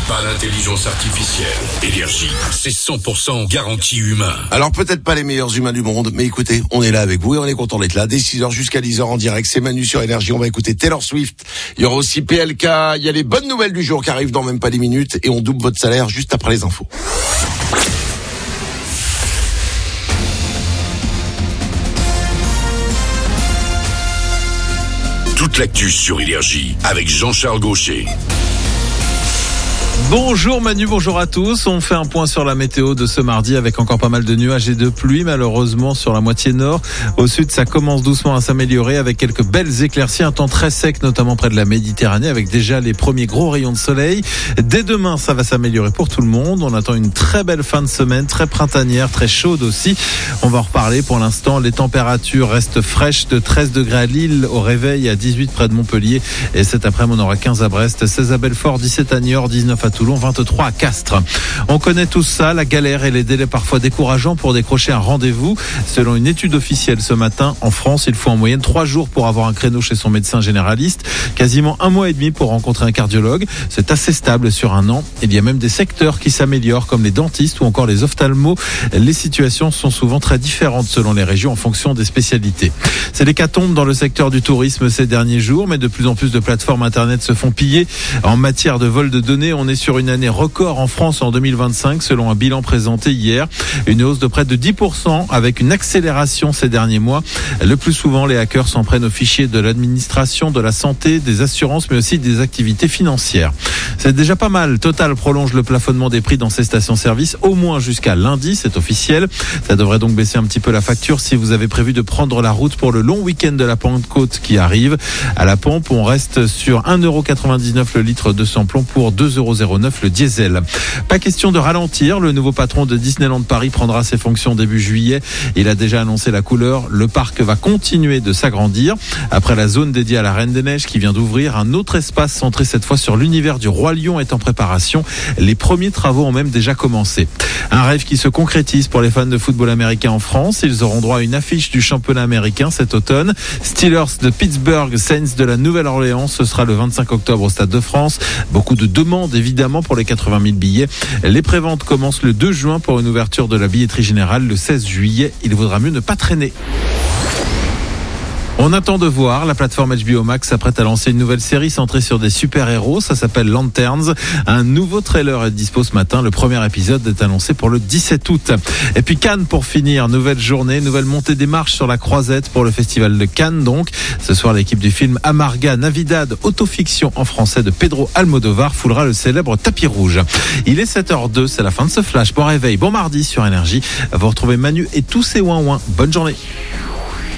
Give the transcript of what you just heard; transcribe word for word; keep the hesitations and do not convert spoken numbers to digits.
pas l'intelligence artificielle. Énergie, c'est cent pour cent garantie humain. Alors peut-être pas les meilleurs humains du monde, mais écoutez, on est là avec vous et on est content d'être là. Dès six heures jusqu'à dix heures en direct, c'est Manu sur Énergie. On va écouter Taylor Swift. Il y aura aussi P L K. Il y a les bonnes nouvelles du jour qui arrivent dans même pas dix minutes et on double votre salaire juste après les infos. Toute l'actu sur Énergie avec Jean-Charles Gaucher. Bonjour Manu, bonjour à tous. On fait un point sur la météo de ce mardi avec encore pas mal de nuages et de pluie, malheureusement sur la moitié nord. Au sud, ça commence doucement à s'améliorer avec quelques belles éclaircies, un temps très sec, notamment près de la Méditerranée, avec déjà les premiers gros rayons de soleil. Dès demain, ça va s'améliorer pour tout le monde. On attend une très belle fin de semaine, très printanière, très chaude aussi. On va en reparler. Pour l'instant, les températures restent fraîches, de treize degrés à Lille au réveil, à dix-huit près de Montpellier. Et cet après-midi, on aura quinze à Brest, seize à Belfort, dix-sept à Niort, dix-neuf à Toulon, vingt-trois à Castres. On connaît tous ça, la galère et les délais parfois décourageants pour décrocher un rendez-vous. Selon une étude officielle ce matin, en France, il faut en moyenne trois jours pour avoir un créneau chez son médecin généraliste, quasiment un mois et demi pour rencontrer un cardiologue. C'est assez stable sur un an. Il y a même des secteurs qui s'améliorent, comme les dentistes ou encore les ophtalmos. Les situations sont souvent très différentes selon les régions en fonction des spécialités. C'est l'hécatombe dans le secteur du tourisme ces derniers jours, mais de plus en plus de plateformes internet se font piller. En matière de vol de données, on est sur une année record en France en deux mille vingt-cinq selon un bilan présenté hier. Une hausse de près de dix pour cent avec une accélération ces derniers mois. Le plus souvent, les hackers s'en prennent aux fichiers de l'administration, de la santé, des assurances, mais aussi des activités financières. C'est déjà pas mal. Total prolonge le plafonnement des prix dans ses stations-service au moins jusqu'à lundi, c'est officiel. Ça devrait donc baisser un petit peu la facture si vous avez prévu de prendre la route pour le long week-end de la Pentecôte qui arrive. À la pompe, on reste sur un euro quatre-vingt-dix-neuf le litre de samplon pour deux euros zéro neuf le diesel. Pas question de ralentir. Le nouveau patron de Disneyland Paris prendra ses fonctions début juillet. Il a déjà annoncé la couleur. Le parc va continuer de s'agrandir. Après la zone dédiée à la Reine des Neiges qui vient d'ouvrir, un autre espace centré cette fois sur l'univers du Roi Lion est en préparation. Les premiers travaux ont même déjà commencé. Un rêve qui se concrétise pour les fans de football américain en France. Ils auront droit à une affiche du championnat américain cet automne. Steelers de Pittsburgh, Saints de la Nouvelle-Orléans. Ce sera le vingt-cinq octobre au Stade de France. Beaucoup de demandes évidemment pour les quatre-vingt mille billets. Les préventes commencent le deux juin pour une ouverture de la billetterie générale le seize juillet. Il vaudra mieux ne pas traîner. On attend de voir. La plateforme H B O Max s'apprête à lancer une nouvelle série centrée sur des super-héros. Ça s'appelle Lanterns. Un nouveau trailer est dispo ce matin. Le premier épisode est annoncé pour le dix-sept août. Et puis Cannes pour finir. Nouvelle journée, nouvelle montée des marches sur la croisette pour le festival de Cannes. Donc, ce soir, l'équipe du film Amarga Navidad, autofiction en français de Pedro Almodovar, foulera le célèbre tapis rouge. Il est sept heures deux. C'est la fin de ce flash. Bon réveil, bon mardi sur Énergie. Vous retrouvez Manu et tous ses ouin-ouin. Bonne journée.